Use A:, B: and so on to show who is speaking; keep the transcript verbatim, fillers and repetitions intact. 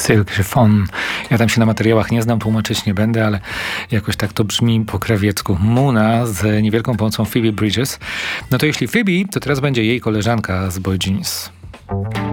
A: Silk Chiffon. Ja tam się na materiałach nie znam, tłumaczyć nie będę, ale jakoś tak to brzmi po krawiecku. Muna z niewielką pomocą Phoebe Bridgers. No to jeśli Phoebe, to teraz będzie jej koleżanka z Boy Genius.